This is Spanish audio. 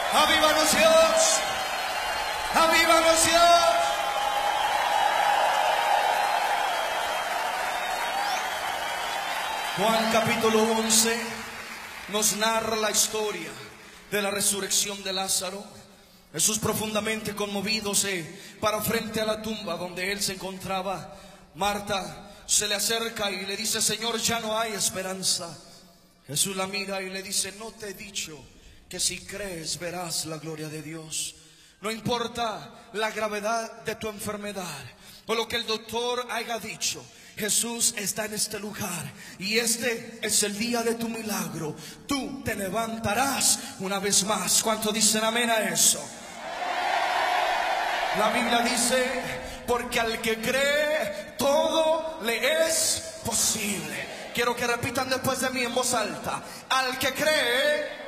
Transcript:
Avívanos Dios. Avívanos Dios. Juan capítulo 11 nos narra la historia de la resurrección de Lázaro. Jesús, profundamente conmovido, se para frente a la tumba donde él se encontraba. Marta se le acerca y le dice: Señor, ya no hay esperanza. Jesús la mira y le dice: no te he dicho que si crees verás la gloria de Dios. No importa la gravedad de tu enfermedad o lo que el doctor haya dicho, Jesús está en este lugar y este es el día de tu milagro. Tú te levantarás una vez más. ¿Cuántos dicen amén a eso? La Biblia dice: porque al que cree todo le es posible. Quiero que repitan después de mí en voz alta: al que cree